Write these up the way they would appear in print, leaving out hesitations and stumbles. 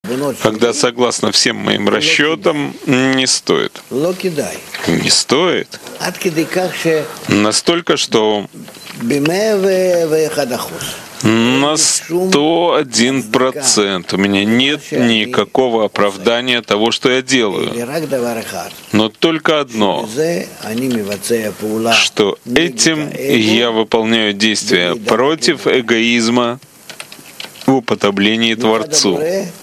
когда согласно всем моим расчетам, не стоит. Не стоит. Настолько, что на 101% у меня нет никакого оправдания того, что я делаю. Но только одно, что этим я выполняю действия против эгоизма в уподоблении Творцу.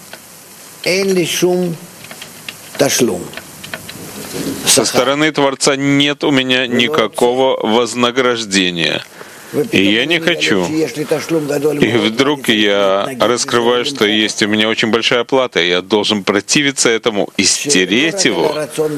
Со стороны Творца нет у меня никакого вознаграждения. И я не хочу. И вдруг я раскрываю, что есть у меня очень большая плата, и я должен противиться этому и стереть его.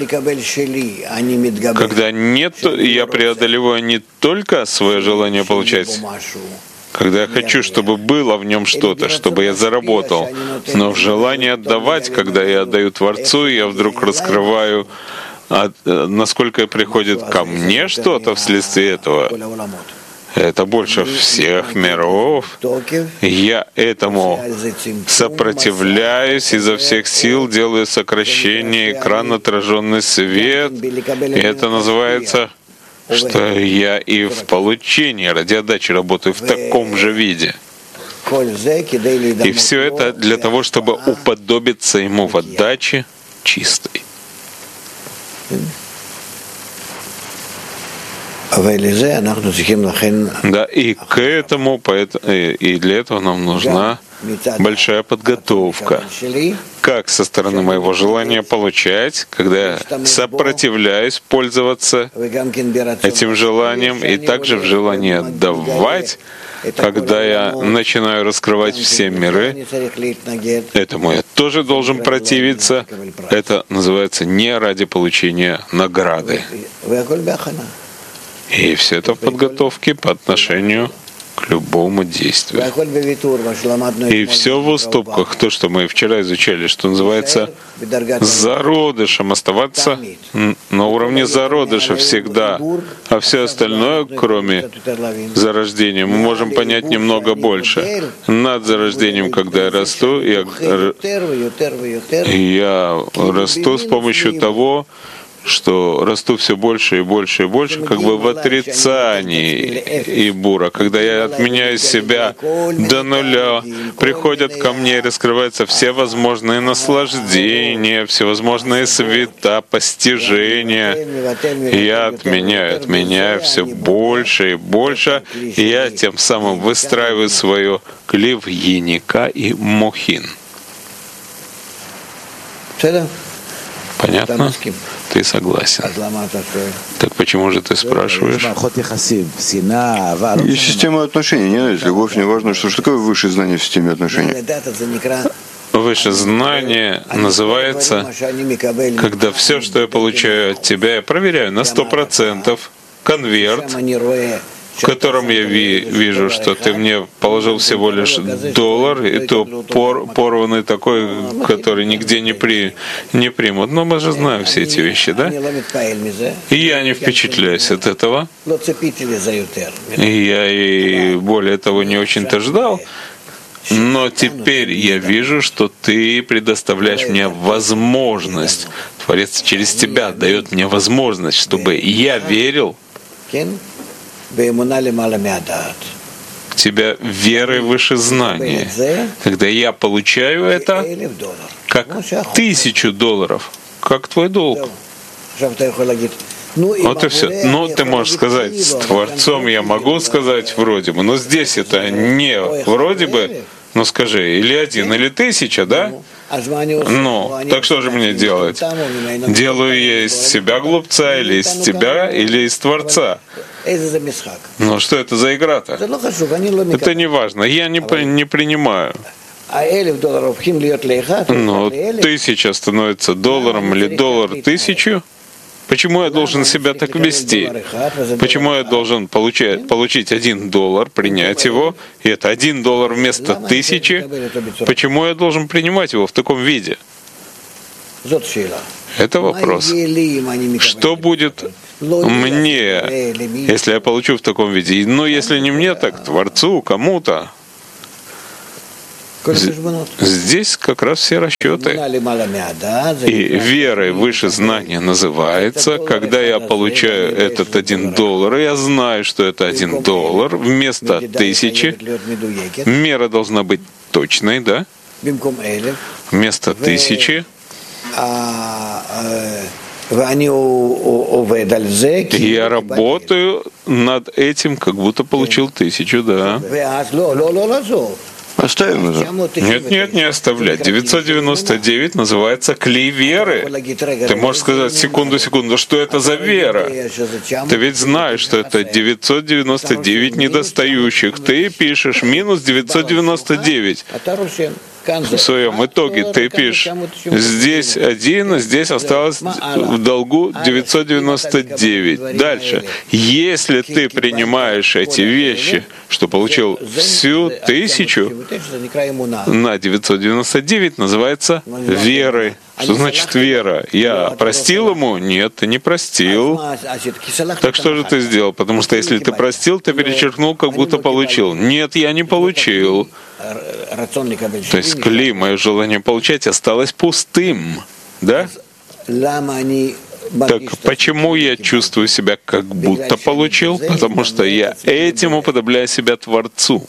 Когда нет, я преодолеваю не только свое желание получать, когда я хочу, чтобы было в нем что-то, чтобы я заработал, но в желании отдавать, когда я отдаю Творцу, я вдруг раскрываю, насколько приходит ко мне что-то вследствие этого. Это больше всех миров. Я этому сопротивляюсь, изо всех сил делаю сокращение, экран, отраженный свет. И это называется, что я и в получении ради отдачи работаю в таком же виде. И все это для того, чтобы уподобиться ему в отдаче чистой. Да, и к этому, и для этого нам нужна большая подготовка. Как со стороны моего желания получать, когда я сопротивляюсь пользоваться этим желанием, и также в желании отдавать, когда я начинаю раскрывать все миры, этому я тоже должен противиться. Это называется не ради получения награды. И все это в подготовке по отношению к любому действию. И все в уступках, то, что мы вчера изучали, что называется зародышем, оставаться на уровне зародыша всегда, а все остальное, кроме зарождения, мы можем понять немного больше. Над зарождением, когда я расту, я расту с помощью того, что расту все больше и больше и больше, как бы в отрицании Ибура. Когда я отменяю себя до нуля, приходят ко мне и раскрываются все возможные наслаждения, всевозможные света, постижения. И я отменяю все больше и больше, и я тем самым выстраиваю свое клив Еника и Мохин. Понятно? Ты согласен. Так почему же ты спрашиваешь? Есть система отношений, ненависть, любовь, не важно, что такое высшее знание в системе отношений. Высшее знание называется, когда все, что я получаю от тебя, я проверяю на 100%, конверт, в котором я вижу, что ты мне положил всего лишь $1, и то порванный такой, который нигде не примут. Но мы же знаем все эти вещи, да? И я не впечатляюсь от этого. И я и более того не очень-то ждал. Но теперь я вижу, что ты предоставляешь мне возможность. Творец через тебя дает мне возможность, чтобы я верил тебя верой выше знания. Когда я получаю это как $1000, как твой долг. Вот и все. Но ты можешь сказать, с Творцом я могу сказать вроде бы, но здесь это не вроде бы, ну скажи, или 1, или 1000, да? Ну, так что же мне делать? Делаю я из себя глупца, или из тебя, или из Творца? Ну, что это за игра-то? Это не важно, я не принимаю. Но 1000 становится $1 или $1 1000? Почему я должен себя так вести? Почему я должен получить $1, принять его, и это $1 вместо 1000? Почему я должен принимать его в таком виде? Это вопрос. Что будет мне, если я получу в таком виде? Ну, если не мне, так Творцу, кому-то. Здесь как раз все расчеты. И верой выше знания называется, когда я получаю этот $1, и я знаю, что это $1, вместо 1000, мера должна быть точной, да? Вместо 1000 я работаю над этим, как будто получил 1000, да. Оставим это. Нет, не оставлять. 999 называется клей веры. Ты можешь сказать, секунду, что это за вера? Ты ведь знаешь, что это 999 недостающих. Ты пишешь минус 999. В своем итоге ты пишешь, здесь 1, здесь осталось в долгу 999. Дальше. Если ты принимаешь эти вещи, что получил всю 1000, на 999 называется верой. Что значит вера? Я простил ему? Нет, ты не простил. Так что же ты сделал? Потому что если ты простил, ты перечеркнул, как будто получил. Нет, я не получил. То есть кли, мое желание получать, осталось пустым. Да? Так почему я чувствую себя, как будто получил? Потому что я этим уподобляю себя Творцу.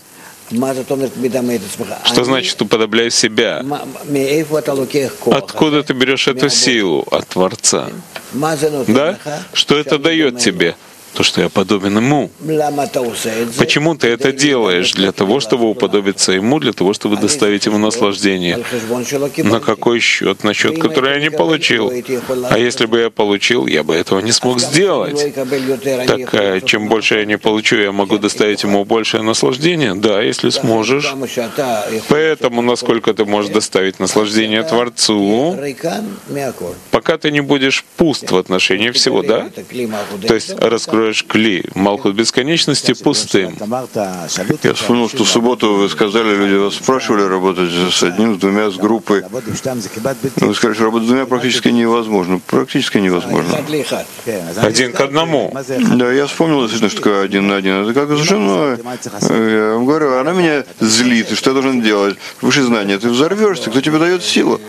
Что значит уподобляю себя? Откуда ты берешь эту силу? От Творца. Да? Что это дает тебе? То, что я подобен Ему. Почему ты это делаешь? Для того, чтобы уподобиться Ему, для того, чтобы доставить Ему наслаждение. На какой счет? На счет, который я не получил. А если бы я получил, я бы этого не смог сделать. Так, чем больше я не получу, я могу доставить Ему большее наслаждение? Да, если сможешь. Поэтому, насколько ты можешь доставить наслаждение Творцу, пока ты не будешь пуст в отношении всего, да? То есть раскроешь кли, Малхут бесконечности, пустым. Я вспомнил, что в субботу вы сказали, люди вас спрашивали работать с одним, с двумя, с группой. Вы сказали, что работать с двумя практически невозможно. Практически невозможно. 1 к 1. Да, я вспомнил, действительно, что такое 1 на 1. Это как с женой. Я вам говорю, она меня злит, и что я должен делать? Выше знания, ты взорвешься, кто тебе дает силу?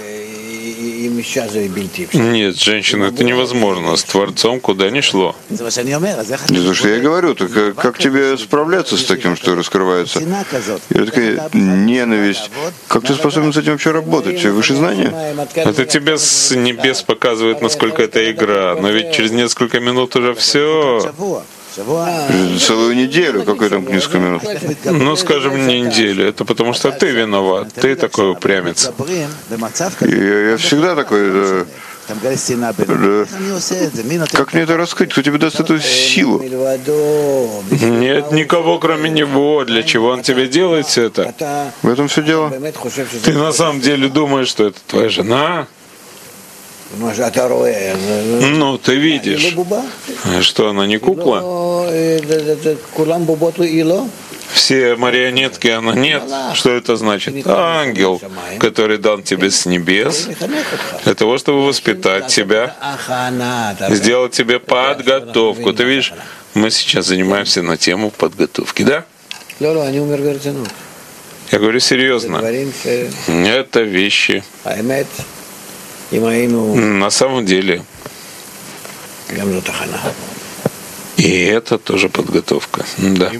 Нет, женщина, это невозможно. С Творцом куда ни шло. Это что я и говорю. Так как тебе справляться с таким, что раскрывается? И такая ненависть. Как ты способен с этим вообще работать? Выше знания? Это тебе с небес показывает, насколько это игра. Но ведь через несколько минут уже все. Целую неделю, какой там несколько минут? Ну, скажем, не неделю. Это потому что ты виноват. Ты такой упрямец. Я всегда такой. Да. Как мне это раскрыть? Кто тебе даст эту силу? Нет никого, кроме него. Для чего он тебе делает все это? В этом все дело. Ты на самом деле думаешь, что это твоя жена? Ну, ты видишь, что она не кукла. Все марионетки, она нет. Что это значит? Ангел, который дан тебе с небес, для того, чтобы воспитать тебя, сделать тебе подготовку. Ты видишь, мы сейчас занимаемся на тему подготовки, да? Я говорю серьезно. Это вещи. На самом деле. И это тоже подготовка. Да.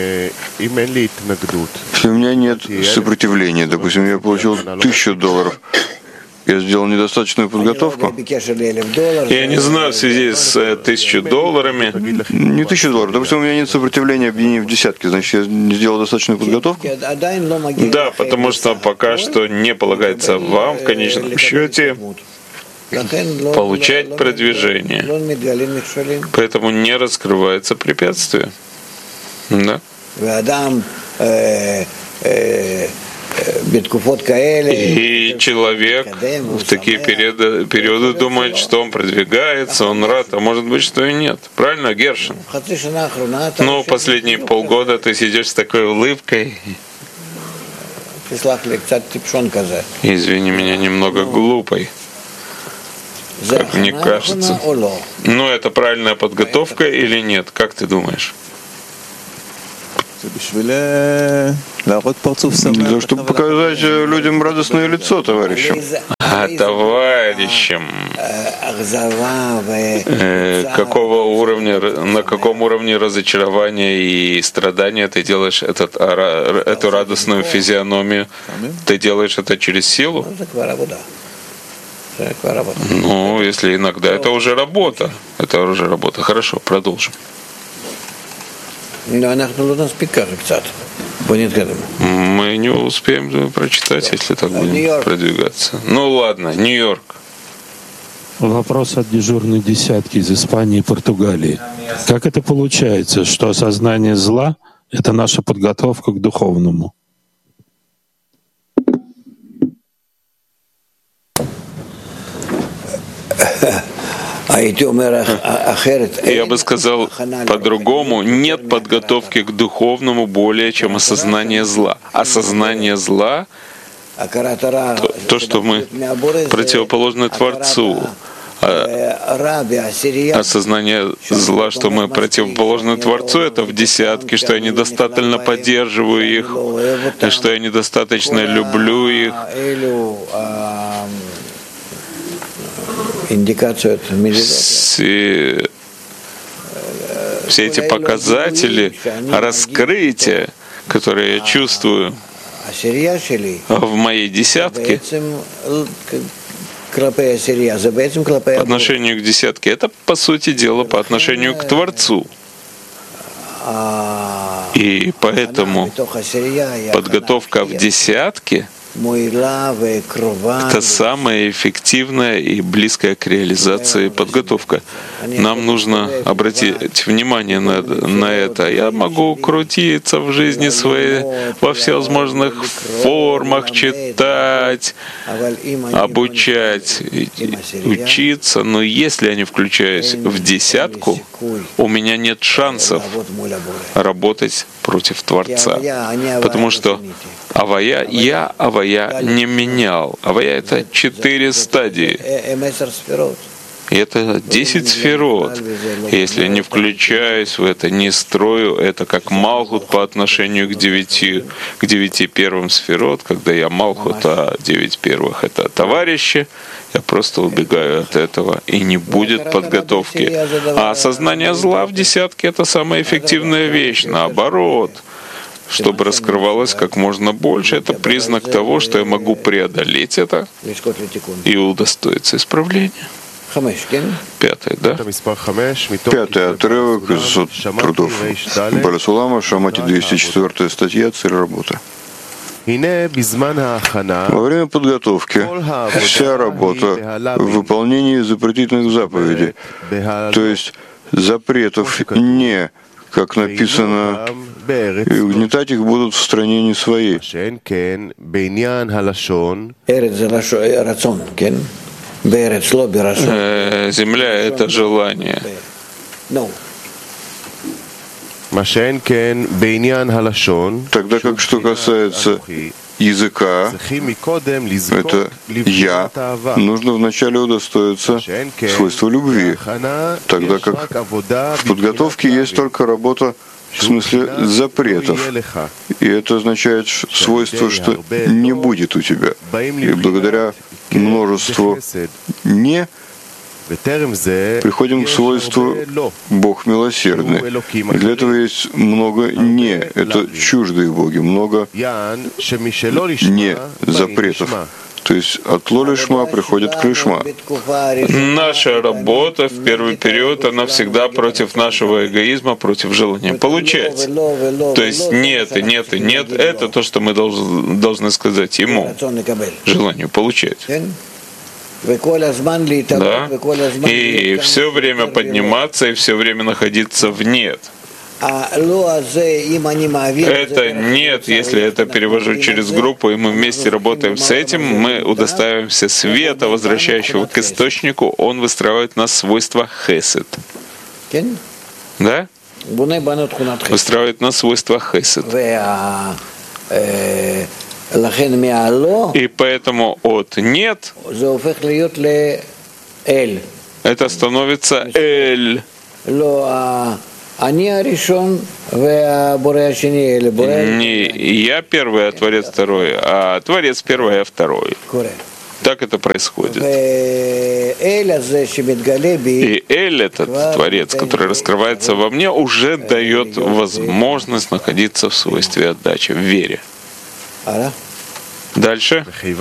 Если у меня нет сопротивления, допустим, я получил $1000, я сделал недостаточную подготовку. Я не знаю в связи с $1000. Не $1000. Допустим, у меня нет сопротивления объединения в десятки, значит, я не сделал достаточную подготовку? Да, потому что пока что не полагается вам в конечном счете получать продвижение. Поэтому не раскрывается препятствие. Да. И человек в такие периоды думает, что он продвигается, он рад, а может быть, что и нет. Правильно, Гершин? Но последние полгода ты сидишь с такой улыбкой. Извини меня, немного глупой, как мне кажется. Но это правильная подготовка или нет? Как ты думаешь? Для того, чтобы показать людям радостное лицо товарищам. А товарищам на каком уровне разочарования и страдания ты делаешь эту радостную физиономию? Ты делаешь это через силу? Ну, если иногда, это уже работа. Это уже работа. Хорошо, продолжим. Мы не успеем прочитать, если так будем продвигаться. Ну ладно, Нью-Йорк. Вопрос от дежурной десятки из Испании и Португалии. Как это получается, что осознание зла — это наша подготовка к духовному? Я бы сказал по-другому, нет подготовки к духовному более, чем осознание зла. Осознание зла, то, что мы противоположны Творцу, осознание зла, что мы противоположны Творцу, это в десятке, что я недостаточно поддерживаю их, что я недостаточно люблю их. Все эти показатели раскрытия, которые я чувствую в моей десятке, по отношению к десятке, это, по сути дела, по отношению к Творцу. И поэтому подготовка в десятке — это самая эффективная и близкая к реализации подготовка. Нам нужно обратить внимание на это. Я могу крутиться в жизни своей во всевозможных формах, читать, обучать, учиться, но если я не включаюсь в десятку, у меня нет шансов работать против Творца. Потому что Авая не менял. Авая — это 4 стадии. И это 10 сферот. Если я не включаюсь в это, не строю это как Малхут по отношению к 9 первым сферот, когда я Малхут, а 9 первых — это товарищи, я просто убегаю от этого, и не будет подготовки. А осознание зла в десятке — это самая эффективная вещь. Наоборот, чтобы раскрывалось как можно больше, это признак того, что я могу преодолеть это и удостоиться исправления. 5, да? 5-й отрывок из трудов Баля-Сулама, Шамати, 204 статья, цель работы. Во время подготовки вся работа в выполнении запретительных заповедей, то есть запретов не, как написано, и угнетать их будут в стране не своей. Земля — это желание. Тогда как что касается языка, это «я», нужно вначале удостоиться свойства любви, тогда как в подготовке есть только работа в смысле запретов. И это означает свойство, что не будет у тебя. И благодаря множеству «не» приходим к свойству «Бог милосердный». И для этого есть много «не». Это чуждые боги, много «не» запретов. То есть от лолишма приходит к лишма. Наша работа в первый период, она всегда против нашего эгоизма, против желания получать. То есть нет, и нет, и нет, это то, что мы должны сказать ему, желанию получать. Да? И все время подниматься, и все время находиться в «нет». Это «нет», если это перевожу через группу, и мы вместе работаем с этим, мы удостаиваемся света, возвращающего к источнику, он выстраивает в нас свойства хесед. Да? Выстраивает в нас свойства хесед. И поэтому от «нет» это становится «эль». Не я первый, а Творец второй, а Творец первый, а второй. Так это происходит. И Эль, этот Творец, который раскрывается во мне, уже дает возможность находиться в свойстве отдачи, в вере. Дальше.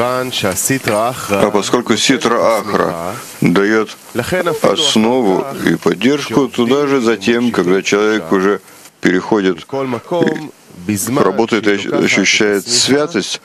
А поскольку Ситра Ахра дает основу и поддержку, туда же затем, когда человек уже переходит, работает и ощущает святость,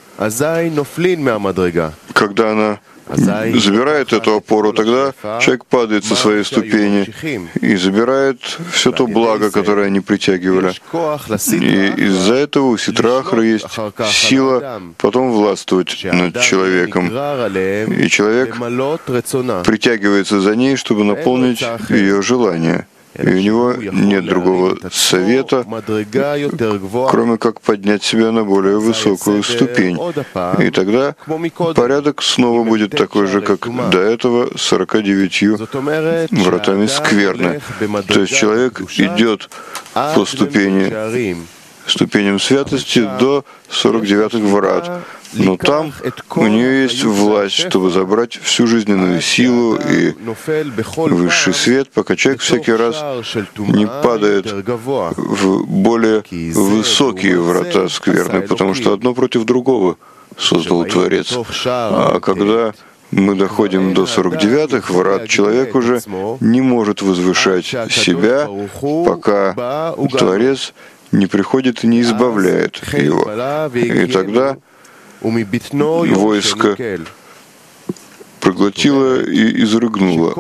когда она забирает эту опору, тогда человек падает со своей ступени и забирает все то благо, которое они притягивали. И из-за этого у Ситра Ахра есть сила потом властвовать над человеком. И человек притягивается за ней, чтобы наполнить ее желание. И у него нет другого совета, кроме как поднять себя на более высокую ступень. И тогда порядок снова будет такой же, как до этого, 49 вратами скверны. То есть человек идет по ступеням святости до 49 врат. Но там у нее есть власть, чтобы забрать всю жизненную силу и высший свет, пока человек всякий раз не падает в более высокие врата скверны, потому что одно против другого создал Творец. А когда мы доходим до 49-х врат, человек уже не может возвышать себя, пока Творец не приходит и не избавляет его. И тогда войско проглотило и изрыгнуло.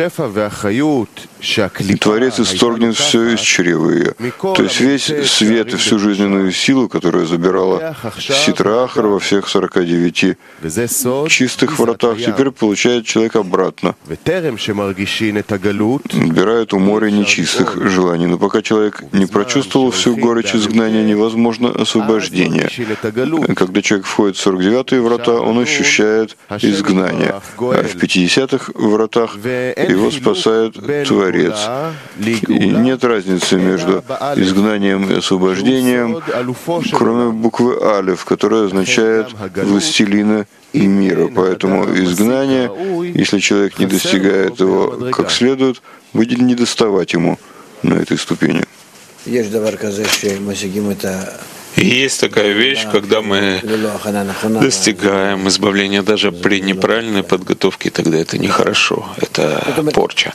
И Творец исторгнет все из чрева ее. То есть весь свет и всю жизненную силу, которую забирала Ситра Ахра во всех 49 чистых вратах, теперь получает человек обратно. Отбирает у моря нечистых желаний. Но пока человек не прочувствовал всю горечь изгнания, невозможно освобождение. Когда человек входит в 49-е врата, он ощущает изгнание. А в 50-х вратах его спасает Творец. И нет разницы между изгнанием и освобождением, кроме буквы Алеф, которая означает «властелина и мира». Поэтому изгнание, если человек не достигает его как следует, будет недоставать ему на этой ступени. Есть такая вещь, когда мы достигаем избавления даже при неправильной подготовке, тогда это нехорошо, это порча.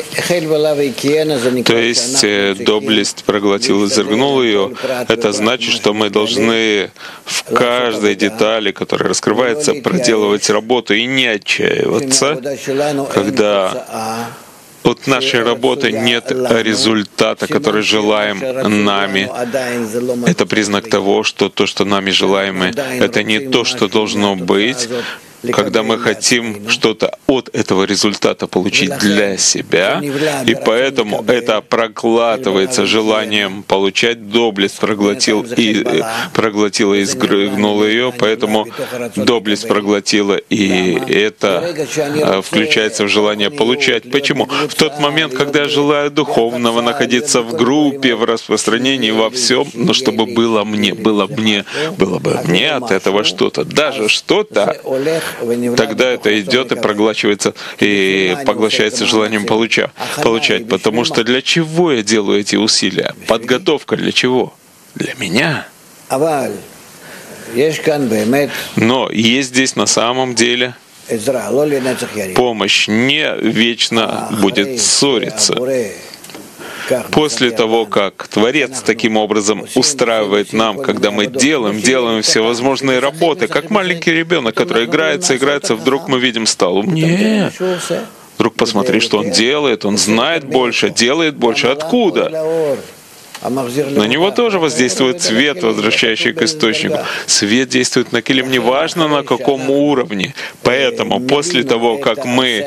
То есть доблесть проглотил и изрыгнул ее. Это значит, что мы должны в каждой детали, которая раскрывается, проделывать работу и не отчаиваться, когда от нашей работы нет результата, который желаем нами. Это признак того, что то, что нами желаемо, это не то, что должно быть. Когда мы хотим что-то от этого результата получить для себя, и поэтому это проглатывается желанием получать, доблесть проглотила и изгрызнула ее, поэтому доблесть проглотила, и это включается в желание получать. Почему? В тот момент, когда я желаю духовного, находиться в группе, в распространении, во всем, но чтобы было бы мне от этого что-то, даже что-то, тогда это идет и поглощается желанием получать. Потому что для чего я делаю эти усилия? Подготовка для чего? Для меня. Но есть здесь на самом деле помощь, не вечно будет ссориться. После того, как Творец таким образом устраивает нам, когда мы делаем всевозможные работы, как маленький ребенок, который играется, вдруг мы видим, стал умнее. Вдруг посмотри, что он делает, он знает больше, делает больше. Откуда? На него тоже воздействует свет, возвращающий к источнику. Свет действует на килим, неважно на каком уровне. Поэтому после того, как мы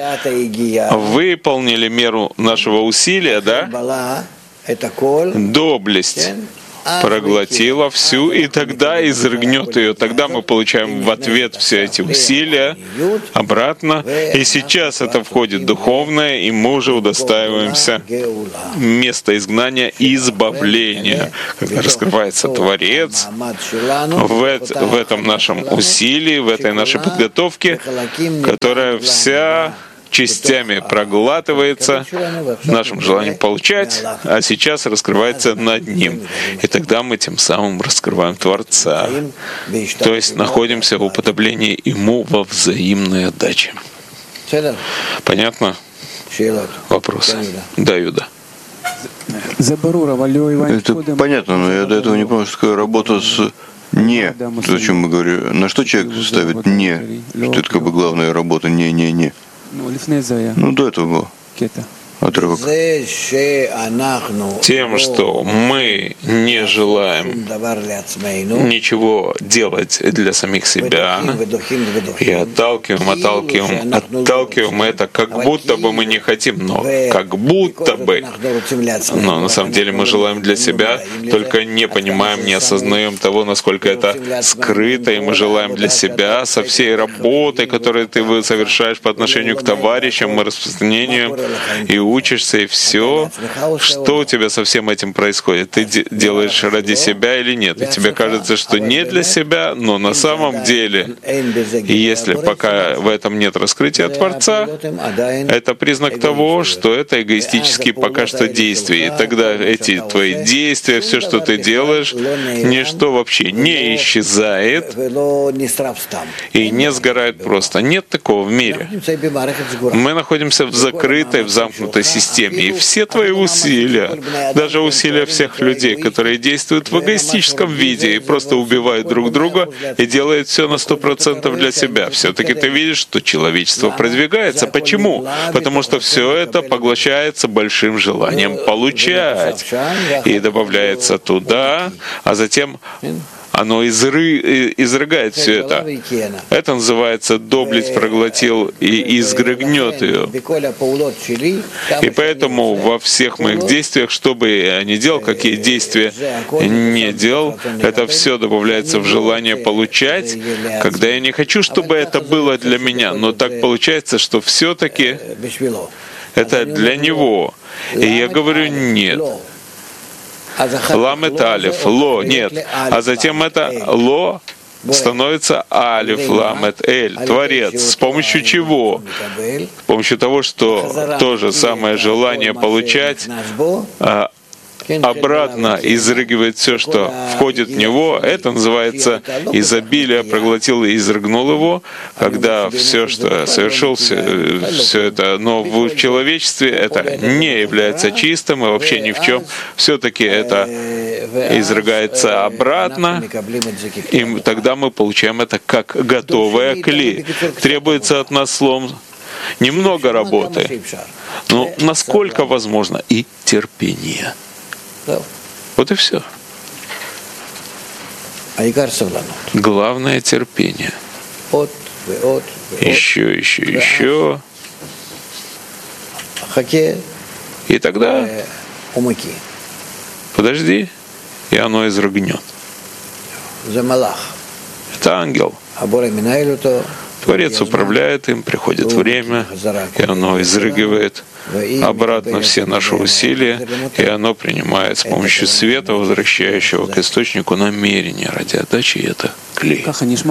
выполнили меру нашего усилия, доблесть проглотила всю, и тогда изрыгнет ее. Тогда мы получаем в ответ все эти усилия обратно. И сейчас это входит духовное, и мы уже удостаиваемся места изгнания и избавления. Когда раскрывается Творец, в этом нашем усилии, в этой нашей подготовке, которая вся частями проглатывается нашим желанием получать, а сейчас раскрывается над ним. И тогда мы тем самым раскрываем Творца, то есть находимся в уподоблении Ему во взаимной отдаче. Понятно? Вопросы? Да, Юда. Это понятно, но я до этого не понял, что такое работа с «не». То, о чем мы говорим. На что человек ставит «не», что это как бы главная работа «не». Ну, до этого было отрывок. Тем, что мы не желаем ничего делать для самих себя, и отталкиваем это, как будто бы мы не хотим, но как будто бы. Но на самом деле мы желаем для себя, только не понимаем, не осознаем того, насколько это скрыто, и мы желаем для себя со всей работой, которую ты совершаешь по отношению к товарищам и распространению, и учишься, и все, что у тебя со всем этим происходит? Ты делаешь ради себя или нет? И тебе кажется, что не для себя, но на самом деле, если пока в этом нет раскрытия Творца, это признак того, что это эгоистические пока что действия. И тогда эти твои действия, все, что ты делаешь, ничто вообще не исчезает и не сгорает просто. Нет такого в мире. Мы находимся в закрытой, в замкнутой системе. И все твои усилия, даже усилия всех людей, которые действуют в эгоистическом виде и просто убивают друг друга и делают все на 100% для себя, все-таки ты видишь, что человечество продвигается. Почему? Потому что все это поглощается большим желанием получать и добавляется туда, а затем оно изрыгает все это. Это называется «доблесть проглотил и изрыгнет ее». И поэтому во всех моих действиях, что бы я ни делал, какие действия не делал, это все добавляется в желание получать, когда я не хочу, чтобы это было для меня. Но так получается, что все-таки это для него. И я говорю «нет». Ламет алиф, ло, нет. А затем это ло становится алиф, ламет, эль, Творец. С помощью чего? С помощью того, что то же самое желание получать обратно изрыгивает все, что входит в него. Это называется изобилие, проглотил и изрыгнул его, когда все, что совершил, все это, но в человечестве это не является чистым и вообще ни в чем. Все-таки это изрыгается обратно, и тогда мы получаем это как готовое кли. Требуется от нас слом немного работы, но насколько возможно, и терпение. Вот и все. Главное — терпение. Еще. И тогда подожди, и оно изрыгнет. Это ангел. Творец управляет им, приходит время, и оно изрыгивает обратно все наши усилия, и оно принимает с помощью света, возвращающего к источнику намерения ради отдачи, и это клей.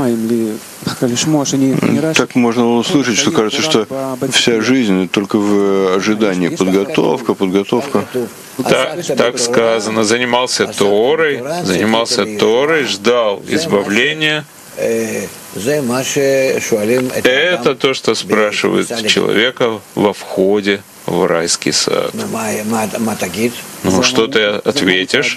Так можно услышать, что кажется, что вся жизнь только в ожидании. Подготовка. Так сказано. Занимался Торой, ждал избавления. Это то, что спрашивают человека во входе в райский сад. Ну, что ты ответишь?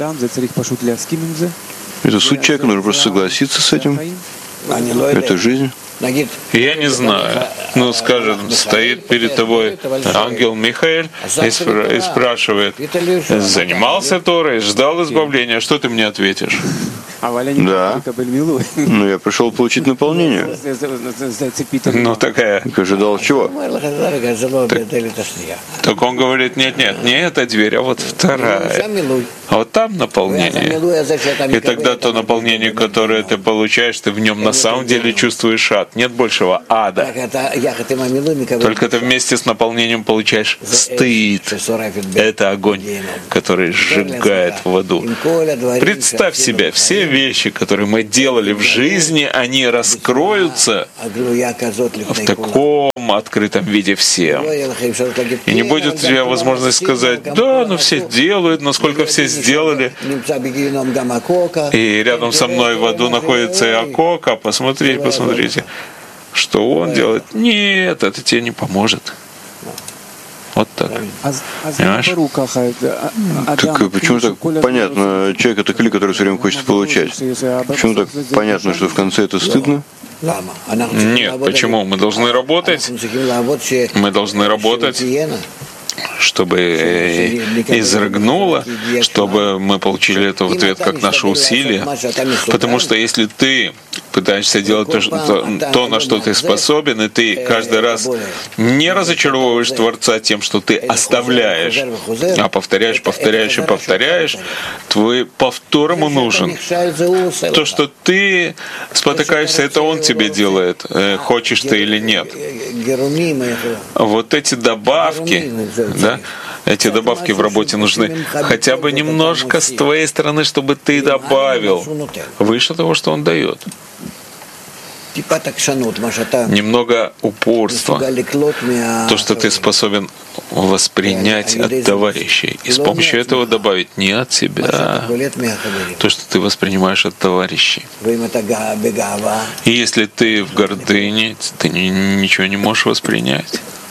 Это суть человека, нужно просто согласиться с этим. Это жизнь. Я не знаю. Ну, скажем, стоит перед тобой ангел Михаэль и спрашивает: занимался Торой, ждал избавления, что ты мне ответишь? Да. Но я пришел получить наполнение. Ну, такая. Ты ожидал чего? Так он говорит: нет, не эта дверь, а вот вторая. А вот там наполнение. И тогда то наполнение, которое ты получаешь, ты в нем на самом деле чувствуешь ад. Нет большего ада. Только ты вместе с наполнением получаешь стыд. Это огонь, который сжигает в аду. Представь себе, все вещи, которые мы делали в жизни, они раскроются в таком открытом виде всем. И не будет у тебя возможности сказать: да, ну все делают, насколько все сделали. И рядом со мной в аду находится и Акока. Посмотрите, что он делает. Нет, это тебе не поможет. Вот так. Понимаешь? Так почему так понятно? Человек — это клей, который все время хочет получать. Почему так понятно, что в конце это стыдно? Нет, почему? Мы должны работать. Мы должны работать, чтобы изрыгнуло, чтобы мы получили это в ответ как наше усилие. Потому что если ты пытаешься делать то, на что ты способен, и ты каждый раз не разочаровываешь Творца тем, что ты оставляешь, а повторяешь, твой повтор ему нужен. То, что ты спотыкаешься, это он тебе делает, хочешь ты или нет. Вот эти добавки, да, эти добавки в работе нужны хотя бы немножко с твоей стороны, чтобы ты добавил выше того, что он дает. Немного упорства, то, что ты способен воспринять от товарищей, и с помощью этого добавить не от себя, то, что ты воспринимаешь от товарищей. И если ты в гордыне, ты ничего не можешь воспринять.